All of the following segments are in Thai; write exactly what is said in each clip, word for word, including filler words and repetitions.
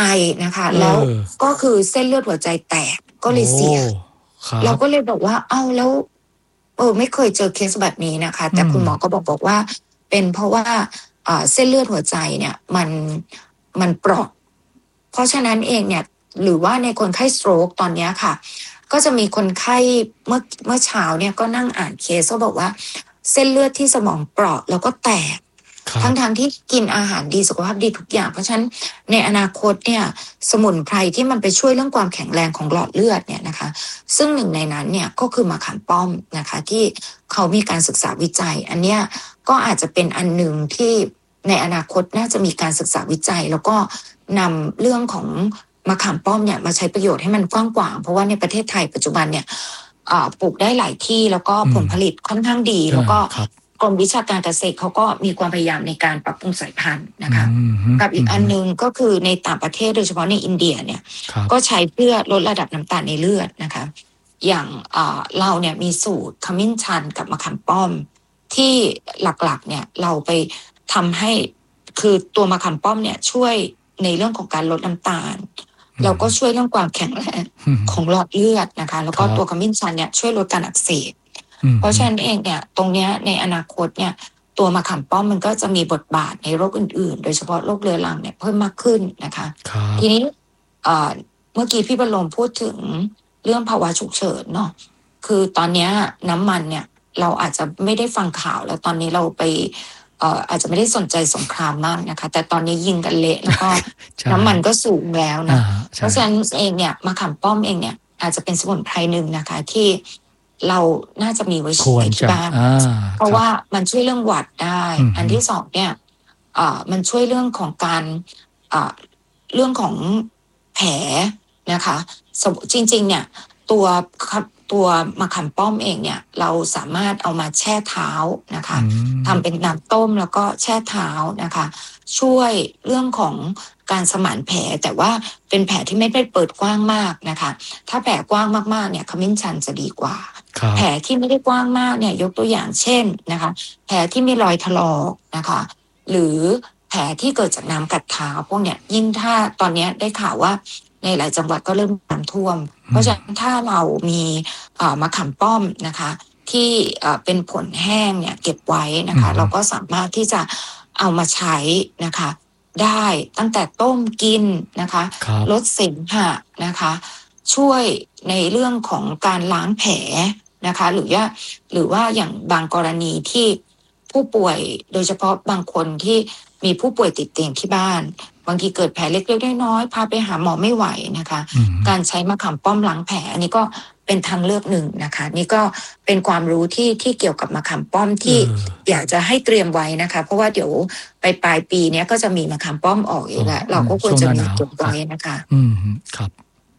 ไอนะคะแล้วก็คือเส้นเลือดหัวใจแตกก็เลยเสียเราก็เลยบอกว่าเอ้าแล้วเออไม่เคยเจอเคสแบบนี้นะคะแต่คุณหมอก็บอกบอกว่าเป็นเพราะว่าเส้นเลือดหัวใจเนี่ยมันมันเปราะเพราะฉะนั้นเองเนี่ยหรือว่าในคนไข้สโตรกตอนนี้ค่ะก็จะมีคนไข้เมื่อเมื่อเช้าเนี่ยก็นั่งอ่านเคสก็บอกว่าเส้นเลือดที่สมองเปราะแล้วก็แตกทั้งๆ ท, ที่กินอาหารดีสุขภาพดีทุกอย่างเพราะฉะนั้นในอนาคตเนี่ยสมุนไพรที่มันไปช่วยเรื่องความแข็งแรงของหลอดเลือดเนี่ยนะคะซึ่งหนึ่งในนั้นเนี่ยก็คือมะขามป้อมนะคะที่เขามีการศึกษาวิจัยอันเนี้ยก็อาจจะเป็นอันหนึ่งที่ในอนาคตน่าจะมีการศึกษาวิจัยแล้วก็นำเรื่องของมะขามป้อมเนี่ยมาใช้ประโยชน์ให้มันกว้างขวางเพราะว่าในประเทศไทยปัจจุบันเนี่ยปลูกได้หลายที่แล้วก็ผลผลิตค่อนข้างดีแล้วก็กรมวิชาการเกษตรเขาก็มีความพยายามในการปรับปรุงสายพันธุ์นะคะกับอีกอันนึงก็คือในต่างประเทศโดยเฉพาะในอินเดียเนี่ยก็ใช้เพื่อลดระดับน้ำตาลในเลือดนะคะอย่างเราเนี่ยมีสูตรขมิ้นชันกับมะขามป้อมที่หลักๆเนี่ยเราไปทำให้คือตัวมะขามป้อมเนี่ยช่วยในเรื่องของการลดน้ำตาลแล้วก็ช่วยเรื่องความแข็งแรงของหลอดเลือดนะคะแล้วก็ตัวขมิ้นชันเนี่ยช่วยลดการอักเสบเพราะฉะนั้นเองเนี่ยตรงเนี้ยในอนาคตเนี่ยตัวมะขามป้อมมันก็จะมีบทบาทในโรคอื่นๆโดยเฉพาะโรคเรื้อรังเนี่ยเพิ่มมากขึ้นนะคะทีนี้เมื่อกี้พี่บรมพูดถึงเรื่องภาวะฉุกเฉินเนาะคือตอนนี้น้ำมันเนี่ยเราอาจจะไม่ได้ฟังข่าวแล้วตอนนี้เราไปเอ่ออาจจะไม่ได้สนใจสงครามมากนะคะแต่ตอนนี้ยิงกันเละแล้วก็ น้ำมันก็สูงแล้วนะเพราะฉะนั้นเองเนี่ยมะขามป้อมเองเนี่ยอาจจะเป็นสมุนไพรหนึ่งนะคะที่เราน่าจะมีไว้ใช้ที่บ้านเพราะว่ามันช่วยเรื่องหวัดได้อันที่สองเนี่ยอ่ามันช่วยเรื่องของการอ่าเรื่องของแผลนะคะจริงๆเนี่ยตัวตัวมะขามป้อมเองเนี่ยเราสามารถเอามาแช่เท้านะคะทำเป็นน้ำต้มแล้วก็แช่เท้านะคะช่วยเรื่องของการสมานแผลแต่ว่าเป็นแผลที่ไม่ได้เปิดกว้างมากนะคะถ้าแผลกว้างมากๆเนี่ยขมิ้นชันจะดีกว่าแผลที่ไม่ได้กว้างมากเนี่ยยกตัวอย่างเช่นนะคะแผลที่มีรอยถลอกนะคะหรือแผลที่เกิดจากน้ำกัดเท้าพวกเนี้ยยิ่งถ้าตอนนี้ได้ข่าวว่าในหลายจังหวัดก็เริ่มน้ำท่วมเพราะฉะนั้นถ้าเรามีมะขามป้อมนะคะที่เป็นผลแห้งเนี่ยเก็บไว้นะคะเราก็สามารถที่จะเอามาใช้นะคะได้ตั้งแต่ต้มกินนะคะลดเสมหะนะคะช่วยในเรื่องของการล้างแผลนะคะหรือว่าหรือว่าอย่างบางกรณีที่ผู้ป่วยโดยเฉพาะบางคนที่มีผู้ป่วยติดเตียงที่บ้านบางทีเกิดแผลเล็กๆน้อยๆพาไปหาหมอไม่ไหวนะคะการใช้มะขามป้อมล้างแผลอันนี้ก็เป็นทางเลือกหนึ่งนะคะนี่ก็เป็นความรู้ที่ที่เกี่ยวกับมะขามป้อมที่อยากจะให้เตรียมไว้นะคะเพราะว่าเดี๋ยวไปปลายปีนี้ก็จะมีมะขามป้อมออกอีกแล้วเราก็ควรจะมีเก็บไว้นะคะอืมครับ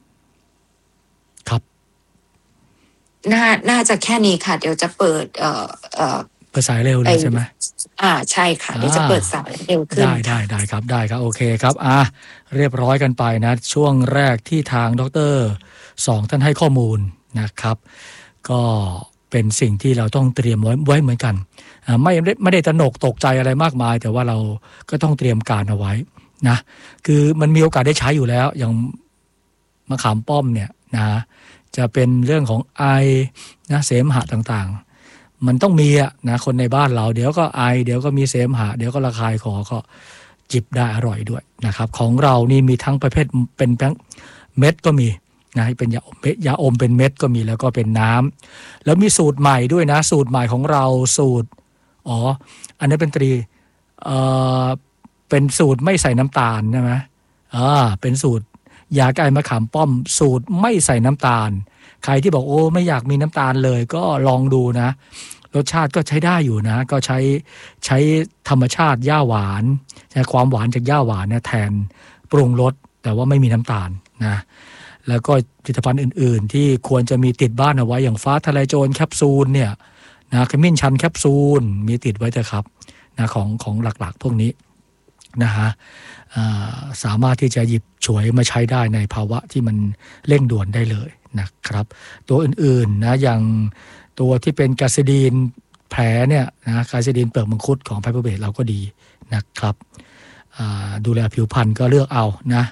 ครับน่าน่าจะแค่นี้ค่ะเดี๋ยวจะเปิดเอ่อเอ่อเปิดสายเร็วเลยใช่ไหมอ่าใช่ค่ะเดี๋ยวจะเปิดสายเร็วขึ้นได้ได้ได้ครับได้ครับโอเคครับอ่ะเรียบร้อยกันไปนะช่วงแรกที่ทางดร.สองท่านให้ข้อมูลนะครับก็เป็นสิ่งที่เราต้องเตรียมไว้ไว้เหมือนกันอ่าไม่ไม่ได้ตระหนกตกใจอะไรมากมายแต่ว่าเราก็ต้องเตรียมการเอาไว้นะคือมันมีโอกาสได้ใช้อยู่แล้วอย่างมะขามป้อมเนี่ยนะจะเป็นเรื่องของไอนะเสมหะต่างๆมันต้องมีอะนะคนในบ้านเราเดี๋ยวก็ไอเดี๋ยวก็มีเสมหะเดี๋ยวก็ระคายคอก็จิบได้อร่อยด้วยนะครับของเรานี่มีทั้งประเภทเป็นเม็ดก็มีนะเป็นยาอมยาอมเป็นเม็ดก็มีแล้วก็เป็นน้ำแล้วมีสูตรใหม่ด้วยนะสูตรใหม่ของเราสูตรอ๋ออันนี้เป็นตรีเอ่อเป็นสูตรไม่ใส่น้ำตาลใช่ไหมอ่าเป็นสูตรยาแก้ไอมะขามป้อมสูตรไม่ใส่น้ำตาลใครที่บอกโอ้ไม่อยากมีน้ำตาลเลยก็ลองดูนะรสชาติก็ใช้ได้อยู่นะก็ใช้ใช้ธรรมชาติย่าหวานใช้ความหวานจากย่าหวานเนี่ยแทนปรุงรสแต่ว่าไม่มีน้ำตาลนะแล้วก็ผลิตภัณฑ์อื่นๆที่ควรจะมีติดบ้านเอาไว้อย่างฟ้าทะลายโจรแคปซูลเนี่ยนะขมิ้นชันแคปซูลมีติดไว้เถอะครับนะของของหลักๆพวกนี้นะฮะสามารถที่จะหยิบฉวยมาใช้ได้ในภาวะที่มันเร่งด่วนได้เลยนะครับตัวอื่นๆนะอย่างตัวที่เป็นกาซิดีนแผลเนี่ยนะกาซิดีนเปลือกมังคุดของไพเปอร์เบทเราก็ดีนะครับดูแลผิวพรรณก็เลือกเอานะ